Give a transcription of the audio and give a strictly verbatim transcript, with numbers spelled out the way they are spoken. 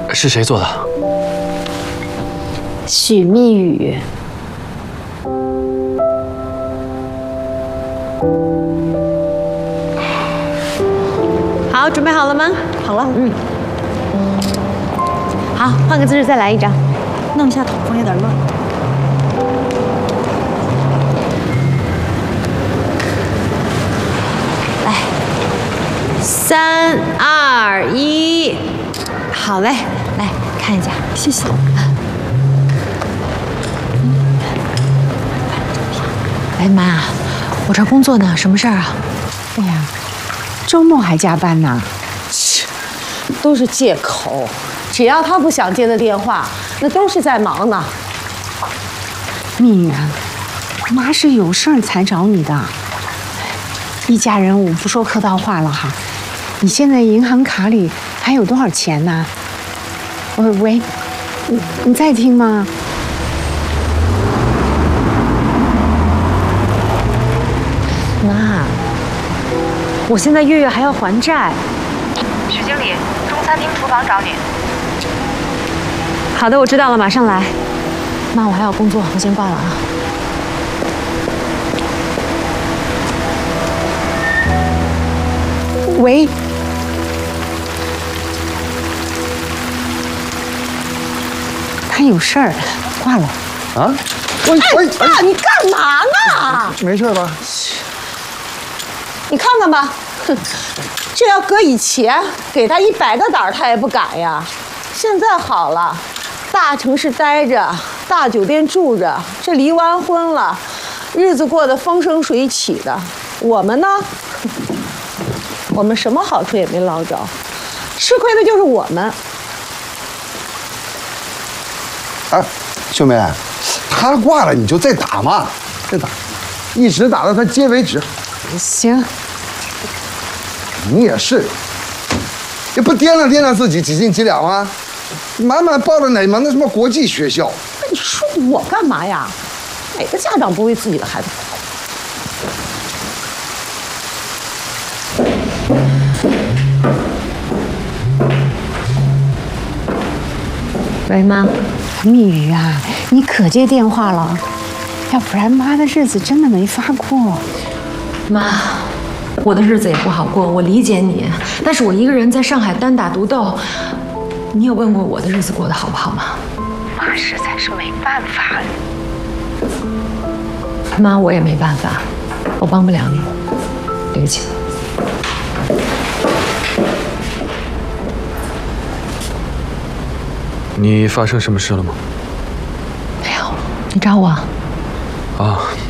是谁做的？ 许密雨。好，准备好了吗？ 好了， 嗯。好，换个姿势再来一张。 弄一下头发有点乱。 来，三二一，好嘞，来看一下， 谢谢。 哎妈，我这儿工作呢，什么事儿啊？ 哎呀，周末还加班呢？ 切，都是借口。只要他不想接的电话，那都是在忙呢。 蜜雨，妈是有事儿才找你的。一家人，我不说客套话了哈。你现在银行卡里还有多少钱呢？喂喂，你你在听吗？ 妈，我现在月月还要还债。 许经理，中餐厅厨房找你。 好的，我知道了，马上来。妈，我还要工作，我先挂了啊。 喂，他有事儿，挂了。 啊？喂喂， 哎，爸，你干嘛呢？ 没事吧？ 你看看吧，哼，这要搁以前，给他一百个胆儿他也不敢呀。现在好了。大城市待着，大酒店住着，这离完婚了，日子过得风生水起的。我们呢，我们什么好处也没捞着，吃亏的就是我们。 哎，兄妹，他挂了你就再打嘛，再打，一直打到他接为止。 行。 你也是，也不掂量掂量自己几斤几两吗？满满报了哪门的什么国际学校？ 那你说我干嘛呀？哪个家长不为自己的孩子喂，妈， 蜜雨啊，你可接电话了，要不然妈的日子真的没法过。 妈，我的日子也不好过，我理解你，但是我一个人在上海单打独斗。你有问过我的日子过得好不好吗？ 妈实在是没办法。 妈，我也没办法，我帮不了你，对不起。 你发生什么事了吗？ 没有，你找我？ 啊。